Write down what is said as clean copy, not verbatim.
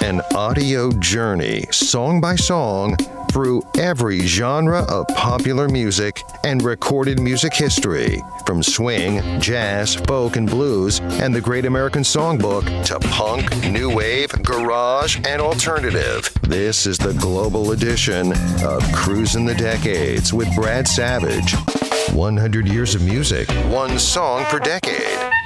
An audio journey, song by song, through every genre of popular music and recorded music history, from swing, jazz, folk, and blues, and the Great American Songbook to punk, new wave, garage, and alternative. This is the global edition of Cruising the Decades with Brad Savage. 100 years of music, one song per decade.